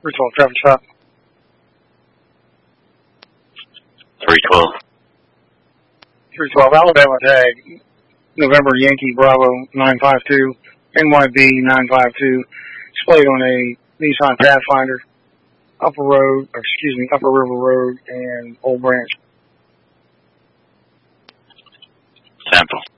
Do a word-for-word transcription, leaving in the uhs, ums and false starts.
three twelve traffic stop. three twelve. three twelve, Alabama tag, November Yankee Bravo nine five two, N Y B nine five two, displayed on a Nissan Pathfinder, Upper Road, or excuse me, Upper River Road and Old Branch. Sample.